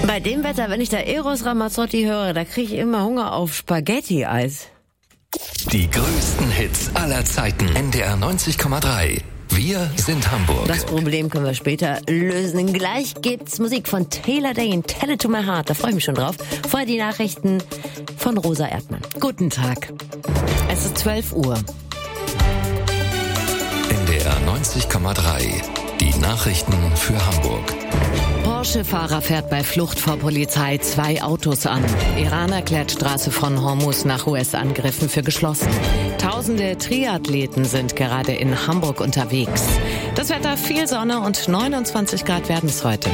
Bei dem Wetter, wenn ich da Eros Ramazzotti höre, da kriege ich immer Hunger auf Spaghetti-Eis. Die größten Hits aller Zeiten. NDR 90,3. Wir sind Hamburg. Das Problem können wir später lösen. Gleich gibt's Musik von Taylor Dayne, Tell It To My Heart. Da freue ich mich schon drauf. Vorher die Nachrichten von Rosa Erdmann. Guten Tag. Es ist 12 Uhr. NDR 90,3. Die Nachrichten für Hamburg. Porsche-Fahrer fährt bei Flucht vor Polizei 2 Autos an. Iran erklärt Straße von Hormuz nach US-Angriffen für geschlossen. Tausende Triathleten sind gerade in Hamburg unterwegs. Das Wetter, viel Sonne und 29 Grad werden es heute.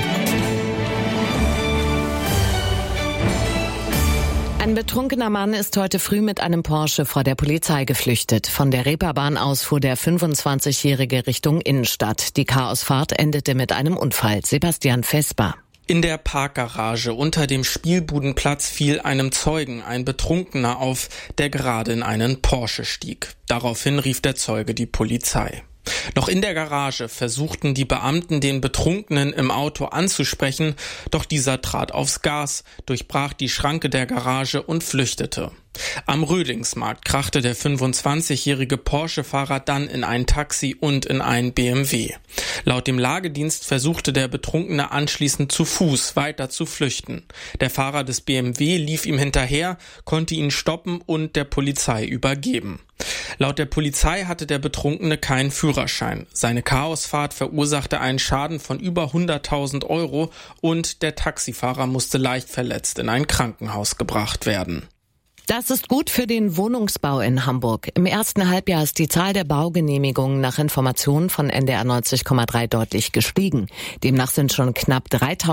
Ein betrunkener Mann ist heute früh mit einem Porsche vor der Polizei geflüchtet. Von der Reeperbahn aus fuhr der 25-Jährige Richtung Innenstadt. Die Chaosfahrt endete mit einem Unfall. Sebastian Vesper. In der Parkgarage unter dem Spielbudenplatz fiel einem Zeugen ein Betrunkener auf, der gerade in einen Porsche stieg. Daraufhin rief der Zeuge die Polizei. Noch in der Garage versuchten die Beamten, den Betrunkenen im Auto anzusprechen, doch dieser trat aufs Gas, durchbrach die Schranke der Garage und flüchtete. Am Rödlingsmarkt krachte der 25-jährige Porsche-Fahrer dann in ein Taxi und in einen BMW. Laut dem Lagedienst versuchte der Betrunkene anschließend zu Fuß weiter zu flüchten. Der Fahrer des BMW lief ihm hinterher, konnte ihn stoppen und der Polizei übergeben. Laut der Polizei hatte der Betrunkene keinen Führerschein. Seine Chaosfahrt verursachte einen Schaden von über 100.000 Euro und der Taxifahrer musste leicht verletzt in ein Krankenhaus gebracht werden. Das ist gut für den Wohnungsbau in Hamburg. Im ersten Halbjahr ist die Zahl der Baugenehmigungen nach Informationen von NDR 90,3 deutlich gestiegen. Demnach sind schon knapp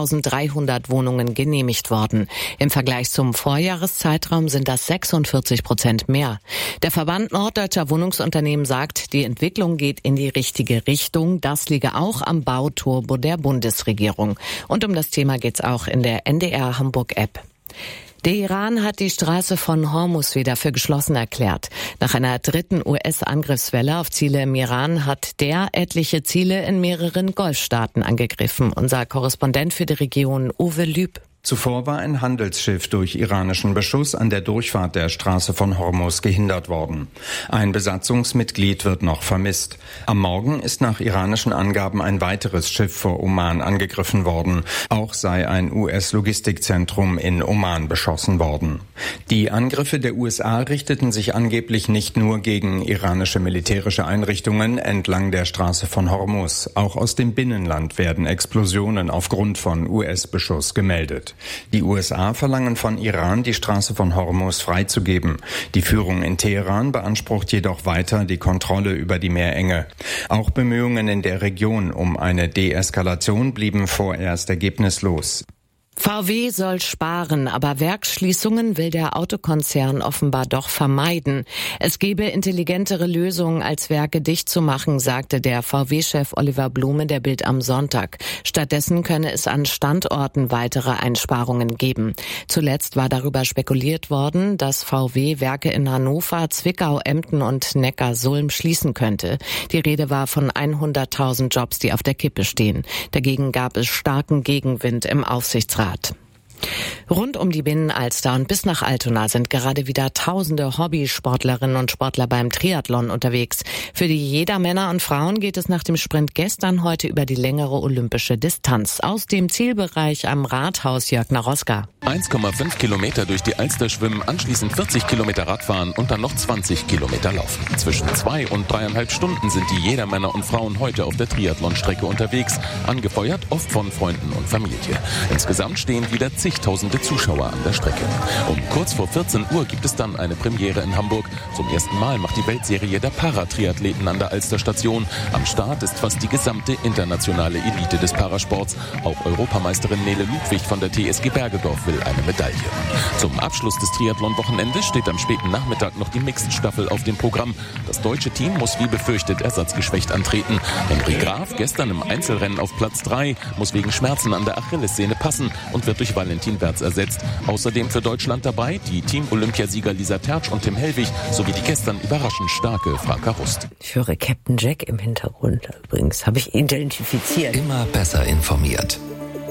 3.300 Wohnungen genehmigt worden. Im Vergleich zum Vorjahreszeitraum sind das 46% mehr. Der Verband Norddeutscher Wohnungsunternehmen sagt, die Entwicklung geht in die richtige Richtung. Das liege auch am Bauturbo der Bundesregierung. Und um das Thema geht's auch in der NDR Hamburg App. Der Iran hat die Straße von Hormuz wieder für geschlossen erklärt. Nach einer dritten US-Angriffswelle auf Ziele im Iran hat der etliche Ziele in mehreren Golfstaaten angegriffen. Unser Korrespondent für die Region Uwe Lüb. Zuvor war ein Handelsschiff durch iranischen Beschuss an der Durchfahrt der Straße von Hormuz gehindert worden. Ein Besatzungsmitglied wird noch vermisst. Am Morgen ist nach iranischen Angaben ein weiteres Schiff vor Oman angegriffen worden. Auch sei ein US-Logistikzentrum in Oman beschossen worden. Die Angriffe der USA richteten sich angeblich nicht nur gegen iranische militärische Einrichtungen entlang der Straße von Hormuz. Auch aus dem Binnenland werden Explosionen aufgrund von US-Beschuss gemeldet. Die USA verlangen von Iran, die Straße von Hormuz freizugeben. Die Führung in Teheran beansprucht jedoch weiter die Kontrolle über die Meerenge. Auch Bemühungen in der Region um eine Deeskalation blieben vorerst ergebnislos. VW soll sparen, aber Werksschließungen will der Autokonzern offenbar doch vermeiden. Es gebe intelligentere Lösungen, als Werke dicht zu machen, sagte der VW-Chef Oliver Blume der Bild am Sonntag. Stattdessen könne es an Standorten weitere Einsparungen geben. Zuletzt war darüber spekuliert worden, dass VW Werke in Hannover, Zwickau, Emden und Neckarsulm schließen könnte. Die Rede war von 100.000 Jobs, die auf der Kippe stehen. Dagegen gab es starken Gegenwind im Aufsichtsrat. Rund um die Binnenalster und bis nach Altona sind gerade wieder tausende Hobbysportlerinnen und Sportler beim Triathlon unterwegs. Für die Jedermänner und Frauen geht es nach dem Sprint gestern heute über die längere olympische Distanz. Aus dem Zielbereich am Rathaus Jörg Naroska. 1,5 Kilometer durch die Alster schwimmen, anschließend 40 Kilometer Radfahren und dann noch 20 Kilometer laufen. Zwischen 2 und 3,5 Stunden sind die Jedermänner und Frauen heute auf der Triathlon-Strecke unterwegs, angefeuert oft von Freunden und Familie. Insgesamt stehen wieder zigtausende Zuschauer an der Strecke. Um kurz vor 14 Uhr gibt es dann eine Premiere in Hamburg. Zum ersten Mal macht die Weltserie der Paratriathleten an der Alster Station. Am Start ist fast die gesamte internationale Elite des Parasports. Auch Europameisterin Nele Ludwig von der TSG Bergedorf will eine Medaille. Zum Abschluss des Triathlon-Wochenendes steht am späten Nachmittag noch die Mixed-Staffel auf dem Programm. Das deutsche Team muss wie befürchtet ersatzgeschwächt antreten. Henry Graf, gestern im Einzelrennen auf Platz 3, muss wegen Schmerzen an der Achillessehne passen und wird durch Valentin Wertz ersetzt. Außerdem für Deutschland dabei die Team-Olympiasieger Lisa Tertsch und Tim Hellwig sowie die gestern überraschend starke Franka Rust. Ich höre Captain Jack im Hintergrund übrigens. Habe ich identifiziert. Immer besser informiert. NDR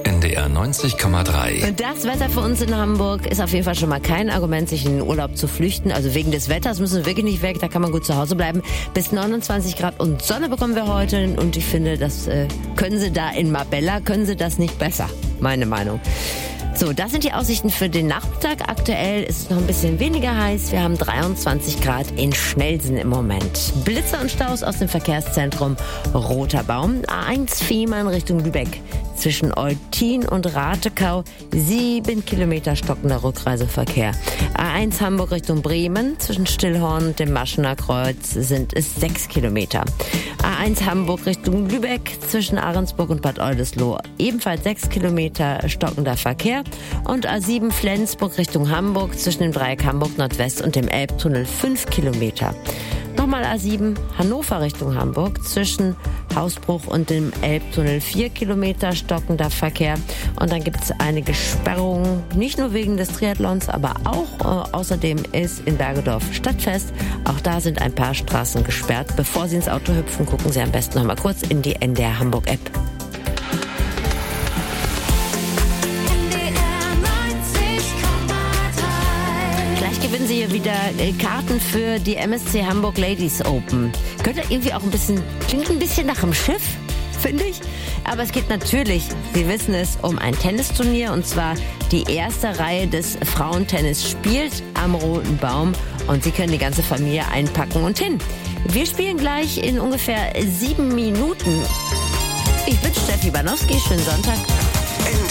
NDR 90,3. Und das Wetter für uns in Hamburg ist auf jeden Fall schon mal kein Argument, sich in den Urlaub zu flüchten. Also wegen des Wetters müssen wir wirklich nicht weg, da kann man gut zu Hause bleiben. Bis 29 Grad und Sonne bekommen wir heute und ich finde, das können Sie da in Marbella, können Sie das nicht besser, meine Meinung. So, das sind die Aussichten für den Nachmittag. Aktuell ist es noch ein bisschen weniger heiß. Wir haben 23 Grad in Schnelsen im Moment. Blitze und Staus aus dem Verkehrszentrum Roter Baum. A1 Fehmarn Richtung Lübeck. Zwischen Eutin und Ratekau 7 Kilometer stockender Rückreiseverkehr. A1 Hamburg Richtung Bremen. Zwischen Stillhorn und dem Maschener Kreuz sind es 6 Kilometer. A1 Hamburg Richtung Lübeck. Zwischen Ahrensburg und Bad Oldesloe ebenfalls 6 Kilometer stockender Verkehr. Und A7 Flensburg Richtung Hamburg zwischen dem Dreieck Hamburg Nordwest und dem Elbtunnel 5 Kilometer. Nochmal A7 Hannover Richtung Hamburg zwischen Hausbruch und dem Elbtunnel 4 Kilometer stockender Verkehr. Und dann gibt es einige Sperrungen, nicht nur wegen des Triathlons, aber auch außerdem ist in Bergedorf Stadtfest. Auch da sind ein paar Straßen gesperrt. Bevor Sie ins Auto hüpfen, gucken Sie am besten noch mal kurz in die NDR Hamburg App. Gewinnen Sie hier wieder Karten für die MSC Hamburg Ladies Open. Könnte irgendwie auch klingt ein bisschen nach einem Schiff, finde ich. Aber es geht natürlich, Sie wissen es, um ein Tennisturnier. Und zwar die erste Reihe des Frauentennis spielt am Roten Baum. Und Sie können die ganze Familie einpacken und hin. Wir spielen gleich in ungefähr 7 Minuten. Ich bin Steffi Banowski, schönen Sonntag.